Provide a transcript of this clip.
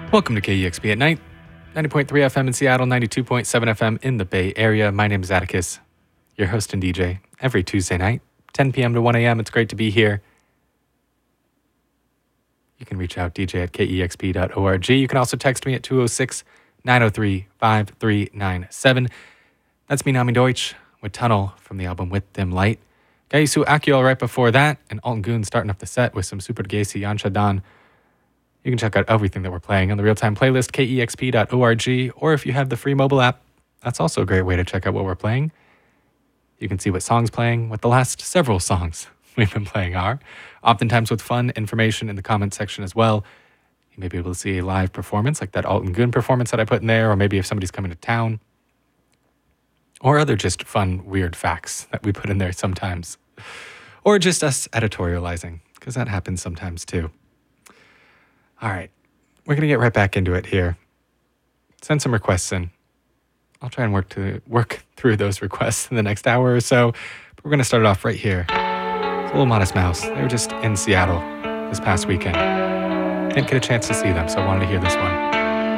Welcome to KEXP at Night, 90.3 FM in Seattle, 92.7 FM in the Bay Area. My name is Atticus, your host and DJ, every Tuesday night, 10 p.m. to 1 a.m. It's great to be here. You can reach out, DJ at kexp.org. You can also text me at 206-903-5397. That's me, Nami Deutsch, with Tunnel from the album With Dim Light. Gaisu Akio right before that, and Alton Goon starting off the set with some Super Gacy Yanshadan. You can check out everything that we're playing on the real-time playlist, kexp.org, or if you have the free mobile app, that's also a great way to check out what we're playing. You can see what songs playing, what the last several songs we've been playing are, oftentimes with fun information in the comments section as well. You may be able to see a live performance, like that Alton Goon performance that I put in there, or maybe if somebody's coming to town, or other just fun, weird facts that we put in there sometimes, or just us editorializing, because that happens sometimes too. All right, we're going to get right back into it here. Send some requests in. I'll try and work through those requests in the next hour or so. But we're going to start it off right here. It's a Little Modest Mouse. They were just in Seattle this past weekend. Didn't get a chance to see them, so I wanted to hear this one.